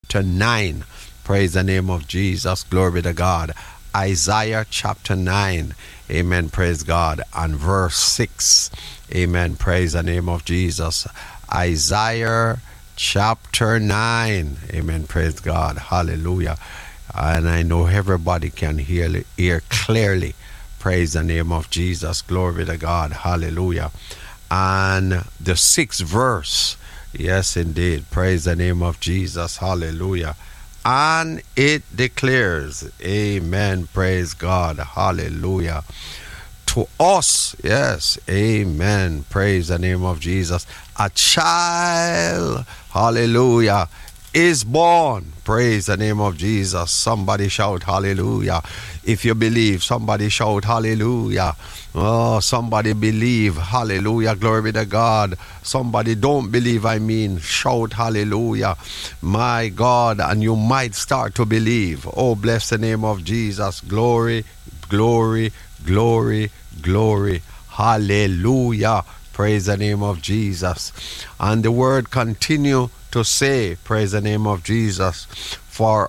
chapter 9. Praise the name of Jesus. Glory be to God. Isaiah chapter 9. Amen. Praise God. And verse 6. Amen. Praise the name of Jesus. Isaiah chapter 9. Amen. Praise God. Hallelujah. And I know everybody can hear clearly. Praise the name of Jesus. Glory to God. Hallelujah. And the 6th verse. Yes, indeed. Praise the name of Jesus. Hallelujah. And it declares, amen. Praise God. Hallelujah. To us, yes, amen. Praise the name of Jesus. A child, hallelujah, is born. Praise the name of Jesus. Somebody shout hallelujah. If you believe, somebody shout hallelujah. Oh, somebody believe. Hallelujah. Glory be to God. Somebody don't believe, shout hallelujah. My God, and you might start to believe. Oh, bless the name of Jesus. Glory, glory, glory, glory. Hallelujah. Praise the name of Jesus. And the word continue to say, praise the name of Jesus, for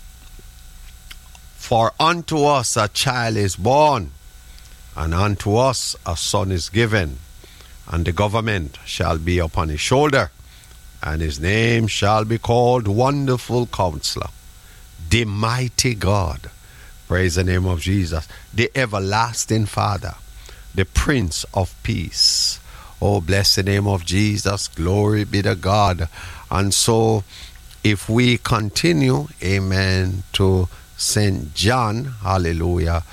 unto us a child is born, and unto us a son is given, and the government shall be upon his shoulder, and his name shall be called Wonderful Counselor, the Mighty God, praise the name of Jesus, the Everlasting Father, the Prince of Peace. Oh, bless the name of Jesus. Glory be to God. And so, if we continue, amen, to St. John, hallelujah,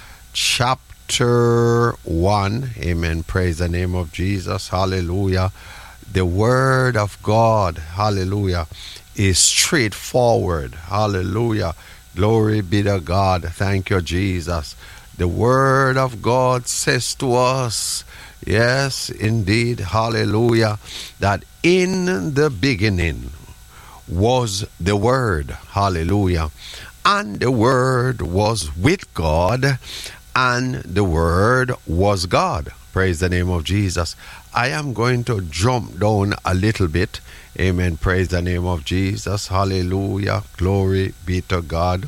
chapter 1, amen, praise the name of Jesus, hallelujah. The word of God, hallelujah, is straightforward, hallelujah. Glory be to God. Thank you, Jesus. The word of God says to us, yes, indeed, hallelujah, that in the beginning was the Word, hallelujah, and the Word was with God, and the Word was God. Praise the name of Jesus. I am going to jump down a little bit. Amen. Praise the name of Jesus. Hallelujah. Glory be to God.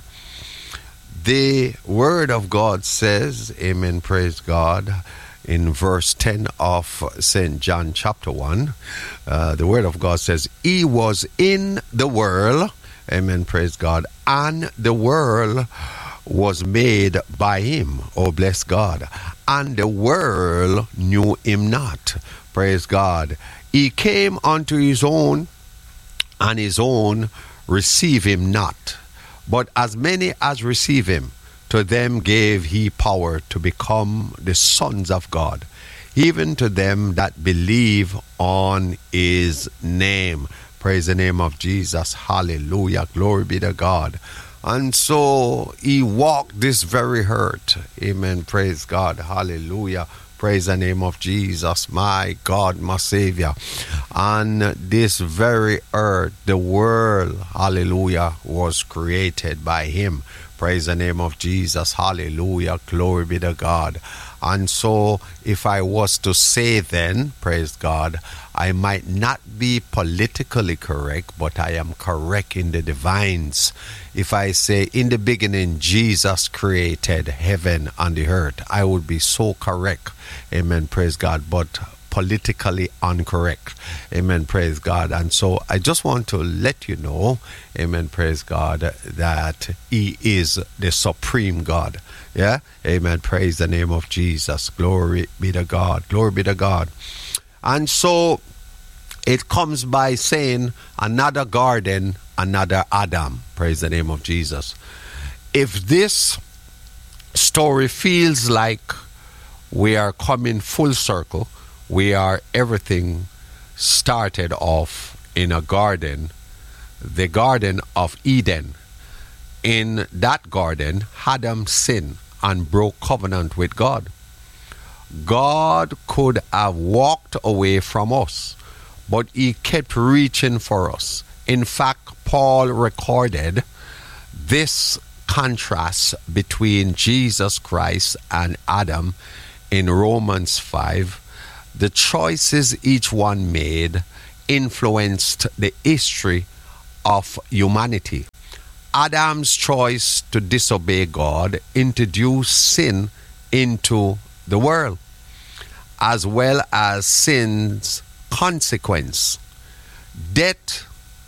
The Word of God says, amen, praise God, in verse 10 of St. John chapter 1, the Word of God says, He was in the world, amen, praise God, and the world was made by Him, oh bless God, and the world knew Him not, praise God. He came unto His own, and His own receive Him not. But as many as receive Him, to them gave He power to become the sons of God, even to them that believe on His name. Praise the name of Jesus. Hallelujah. Glory be to God. And so He walked this very earth. Amen. Praise God. Hallelujah. Praise the name of Jesus, my God, my Savior. On this very earth, the world, hallelujah, was created by Him. Praise the name of Jesus, hallelujah, glory be to God. And so, if I was to say then, praise God, I might not be politically correct, but I am correct in the divines. If I say, in the beginning, Jesus created heaven and the earth, I would be so correct. Amen, praise God, but politically incorrect. Amen, praise God. And so I just want to let you know, amen, praise God, that He is the supreme God. Yeah, amen, praise the name of Jesus. Glory be to God. Glory be to God. And so it comes by saying another garden, another Adam. Praise the name of Jesus. If this story feels like we are coming full circle, we are everything started off in a garden, the Garden of Eden. In that garden, Adam sinned and broke covenant with God. God could have walked away from us, but He kept reaching for us. In fact, Paul recorded this contrast between Jesus Christ and Adam in Romans 5. The choices each one made influenced the history of humanity. Adam's choice to disobey God introduced sin into the world, as well as sin's consequence, death.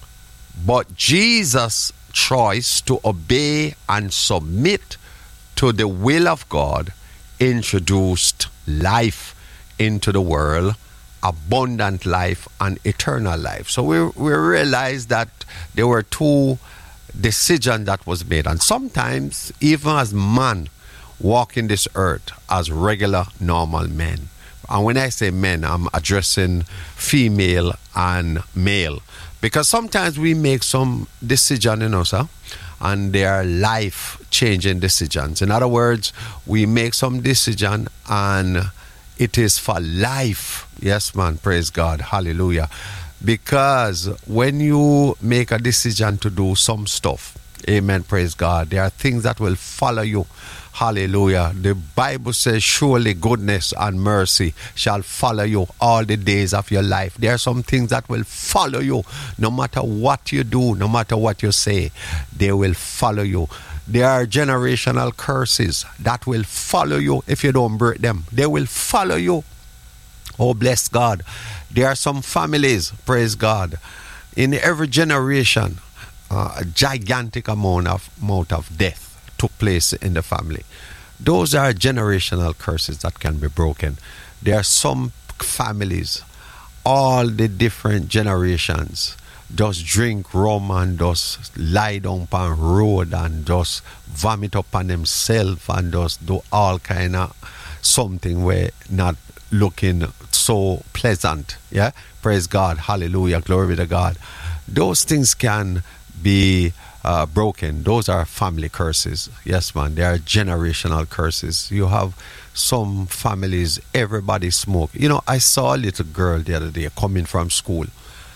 But Jesus' choice to obey and submit to the will of God introduced life into the world, abundant life and eternal life. So we realize that there were two decisions that was made. And sometimes, even as man walking this earth as regular, normal men, and when I say men, I'm addressing female and male, because sometimes we make some decisions, sir, and they are life-changing decisions. In other words, we make some decision and it is for life. Yes, man, praise God, hallelujah. Because when you make a decision to do some stuff, amen, praise God, there are things that will follow you. Hallelujah. The Bible says, surely goodness and mercy shall follow you all the days of your life. There are some things that will follow you. No matter what you do, no matter what you say, they will follow you. There are generational curses that will follow you if you don't break them. They will follow you. Oh, bless God. There are some families, praise God, in every generation, a gigantic amount of death took place in the family. Those are generational curses that can be broken. There are some families, all the different generations, just drink rum and just lie down on road and just vomit up on themselves and just do all kind of something where not looking so pleasant. Yeah, praise God, hallelujah, glory be to God. Those things can be broken. Those are family curses. Yes, man, they are generational curses. You have some families, everybody smoke. I saw a little girl the other day coming from school,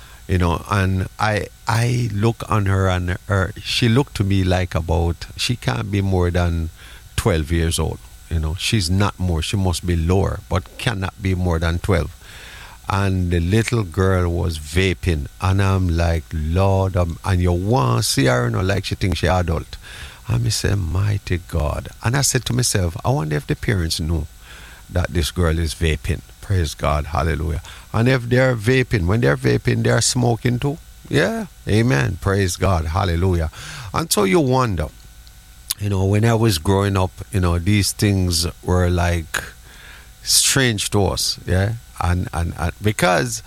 and I look on her, and she looked to me like she can't be more than 12 years old. She's not more, she must be lower, but cannot be more than 12. And the little girl was vaping, and I'm like, Lord, and you want to see her, like she thinks she's adult. And I said, mighty God. And I said to myself, I wonder if the parents know that this girl is vaping. Praise God, hallelujah. And if they're vaping, when they're vaping, they're smoking too. Yeah, amen, praise God, hallelujah. And so you wonder, when I was growing up, these things were like strange to us, yeah. And because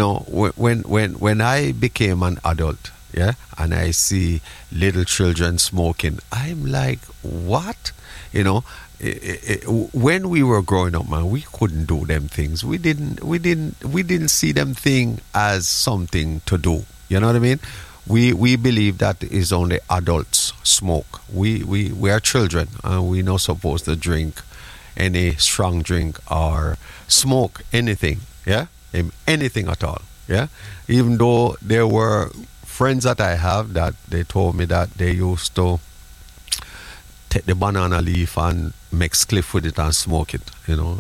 when I became an adult, yeah, and I see little children smoking, I'm like, what? When we were growing up, man, we couldn't do them things. We didn't see them thing as something to do. You know what I mean? We believe that is only adults smoke. We are children, and we're not supposed to drink any strong drink or smoke anything, yeah, anything at all, yeah. Even though there were friends that I have that they told me that they used to take the banana leaf and make spliff with it and smoke it,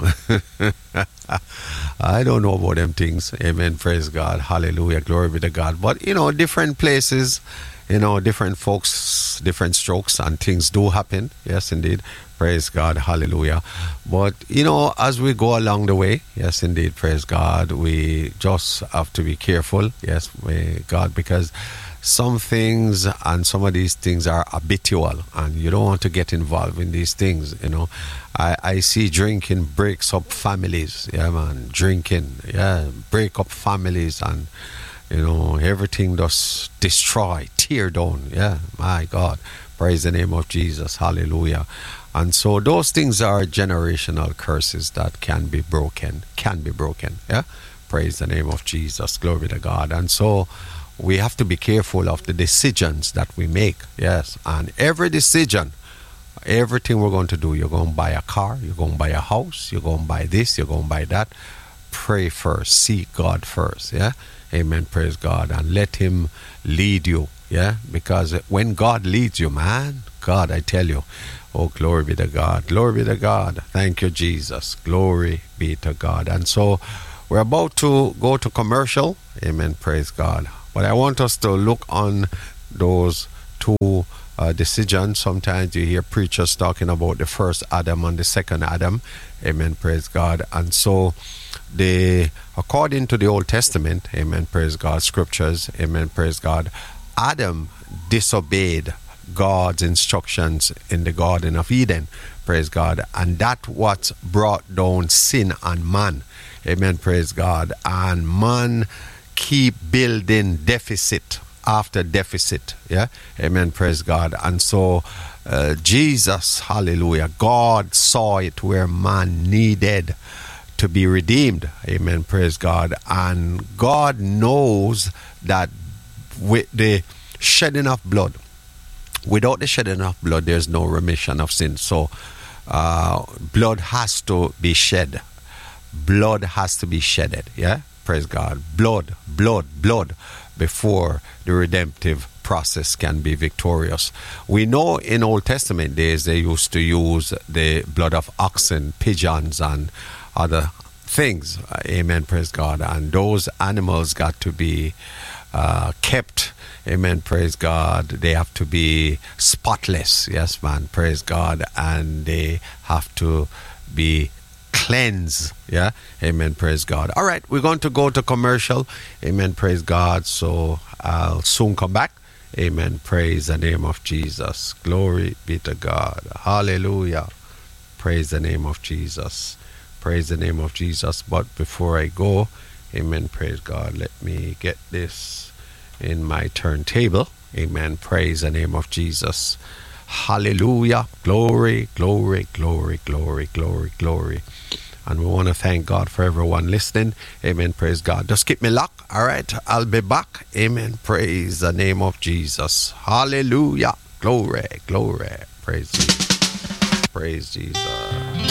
I don't know about them things. Amen, praise God, hallelujah, glory be to God. But different places, different folks, different strokes, and things do happen. Yes, indeed. Praise God, hallelujah. But, as we go along the way, yes, indeed, praise God, we just have to be careful, yes, God, because some things and some of these things are habitual, and you don't want to get involved in these things, I see drinking breaks up families, yeah, man, drinking, yeah, break up families, and everything just destroy, tear down. Yeah, my God, praise the name of Jesus, hallelujah. And so those things are generational curses that can be broken, yeah, praise the name of Jesus, glory to God. And so we have to be careful of the decisions that we make, yes, and every decision, everything we're going to do, you're going to buy a car, you're going to buy a house, you're going to buy this, you're going to buy that, pray first, seek God first, yeah. Amen, praise God, and let him lead you, yeah, because when God leads you, man, God, I tell you, oh, glory be to God, glory be to God, thank you, Jesus, glory be to God. And so we're about to go to commercial, amen, praise God, But I want us to look on those two decisions. Sometimes you hear preachers talking about the first Adam and the second Adam. Amen, praise God. And so according to the Old Testament, amen, praise God, scriptures, amen, praise God, Adam disobeyed God's instructions in the Garden of Eden, praise God, and that what brought down sin on man, amen, praise God, and man keep building deficit after deficit, yeah, amen, praise God. And so Jesus, hallelujah, God saw it where man needed to be redeemed, amen, praise God. And God knows that with the shedding of blood, without the shedding of blood, there's no remission of sin. So blood has to be shed. Blood has to be shedded, yeah, praise God. Blood before the redemptive process can be victorious. We know in Old Testament days they used to use the blood of oxen, pigeons, and other things, amen, praise God. And those animals got to be kept, amen, praise God. They have to be spotless, yes, man, praise God. And they have to be cleansed, yeah, amen, praise God. All right, we're going to go to commercial, amen, praise God. So I'll soon come back, amen, praise the name of Jesus. Glory be to God. Hallelujah. Praise the name of Jesus. Praise the name of Jesus. But before I go, amen, praise God, let me get this in my turntable, amen, praise the name of Jesus. Hallelujah. Glory, glory, glory, glory, glory, glory. And we want to thank God for everyone listening, amen, praise God. Just keep me locked, all right, I'll be back, amen, praise the name of Jesus. Hallelujah. Glory, glory, praise Jesus. Praise Jesus.